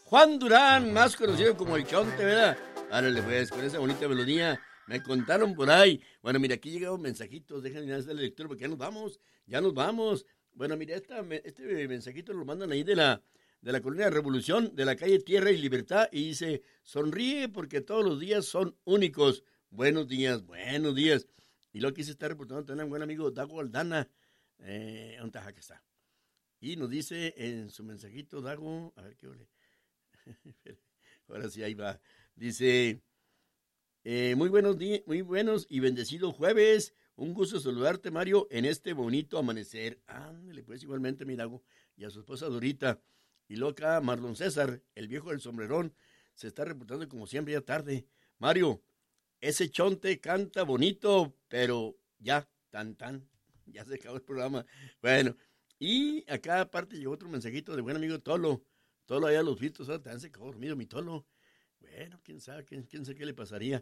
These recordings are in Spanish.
Juan Durán, más conocido como el Chonte, ¿verdad? Árale pues, con esa bonita melodía, me contaron por ahí. Bueno, mira, aquí llegaron mensajitos, déjenme hacer la lectura porque ya nos vamos. Bueno, mira, este mensajito lo mandan ahí de la Colonia Revolución, de la calle Tierra y Libertad, y dice, sonríe porque todos los días son únicos. Buenos días, buenos días. Y lo que se está reportando también un buen amigo Dago Aldana, ¿dónde está? Y nos dice en su mensajito, Dago, a ver qué ole. Ahora sí, ahí va. Dice, muy buenos y bendecido jueves. Un gusto saludarte, Mario, en este bonito amanecer. Ándale, pues igualmente, mi Dago, y a su esposa Dorita. Y luego acá, Marlon César, el viejo del sombrerón, se está reportando como siempre ya tarde. Mario, ese Chonte canta bonito, pero ya, ya se acabó el programa. Bueno, y acá aparte llegó otro mensajito de buen amigo Tolo. Tolo allá a los filtros, también se quedó dormido mi Tolo. Bueno, quién sabe qué le pasaría.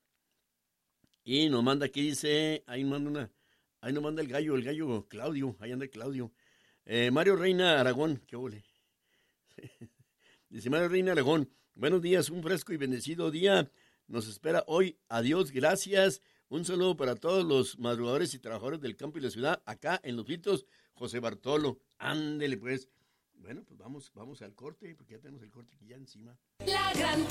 Y nos manda aquí, dice, ahí nos manda el gallo Claudio, ahí anda Claudio. Mario Reina Aragón, qué ole. Dice Mario Reina Aragón, buenos días, un fresco y bendecido día nos espera hoy. Adiós, gracias. Un saludo para todos los madrugadores y trabajadores del campo y la ciudad, acá en Los Filtros, José Bartolo. Ándele pues. Bueno, pues vamos al corte, porque ya tenemos el corte aquí ya encima. La gran